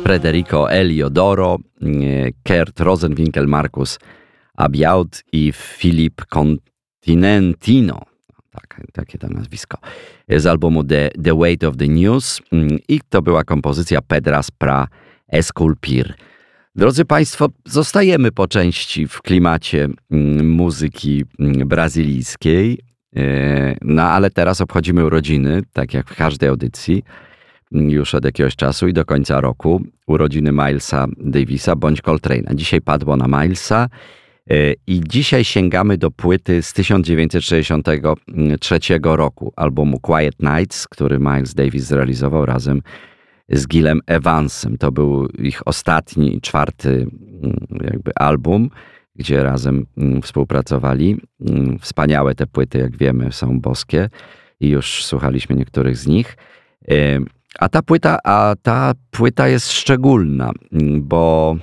Federico Eliodoro, Kurt Rosenwinkel, Markus Abiaud i Filip Continentino. Takie tam nazwisko. Z albumu The Weight of the News. I to była kompozycja Pedras pra Esculpir. Drodzy Państwo, zostajemy po części w klimacie muzyki brazylijskiej. No ale teraz obchodzimy urodziny, tak jak w każdej audycji, już od jakiegoś czasu i do końca roku. Urodziny Milesa Davisa bądź Coltrane'a. Dzisiaj padło na Milesa i dzisiaj sięgamy do płyty z 1963 roku, albumu Quiet Nights, który Miles Davis zrealizował razem z Gilem Evansem. To był ich ostatni, czwarty jakby album, gdzie razem współpracowali. Wspaniałe te płyty, jak wiemy, są boskie i już słuchaliśmy niektórych z nich. A ta płyta jest szczególna, bo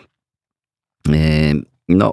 no,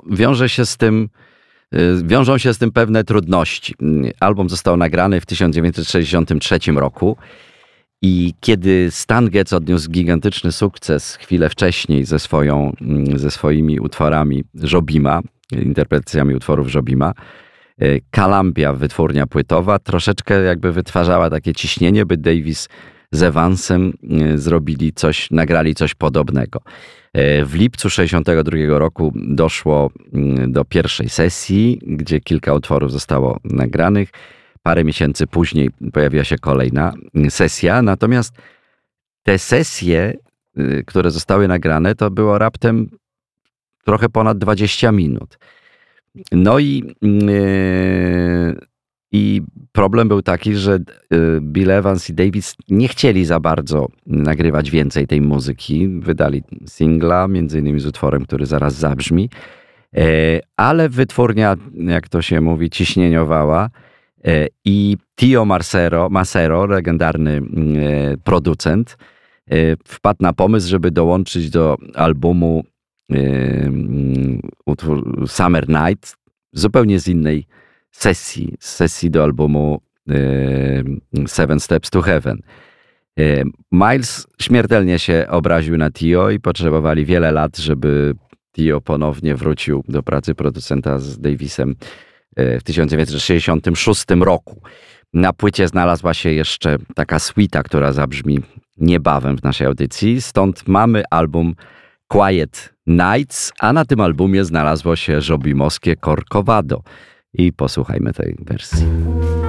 wiążą się z tym pewne trudności. Album został nagrany w 1963 roku i kiedy Stan Getz odniósł gigantyczny sukces chwilę wcześniej ze swoimi utworami Jobima, interpretacjami utworów Jobima, Columbia, wytwórnia płytowa, troszeczkę jakby wytwarzała takie ciśnienie, by Davis z Evansem nagrali coś podobnego. W lipcu 1962 roku doszło do pierwszej sesji, gdzie kilka utworów zostało nagranych. Parę miesięcy później pojawiła się kolejna sesja, natomiast te sesje, które zostały nagrane, to było raptem trochę ponad 20 minut. No i problem był taki, że Bill Evans i Davis nie chcieli za bardzo nagrywać więcej tej muzyki. Wydali singla, między innymi z utworem, który zaraz zabrzmi, ale wytwórnia, jak to się mówi, ciśnieniowała i Tio Macero, legendarny producent, wpadł na pomysł, żeby dołączyć do albumu utwór Summer Night zupełnie z innej sesji do albumu Seven Steps to Heaven. Miles śmiertelnie się obraził na Tio i potrzebowali wiele lat, żeby Tio ponownie wrócił do pracy producenta z Davisem w 1966 roku. Na płycie znalazła się jeszcze taka suita, która zabrzmi niebawem w naszej audycji. Stąd mamy album Quiet Nights, a na tym albumie znalazło się jobimowskie Corcovado. I posłuchajmy tej wersji.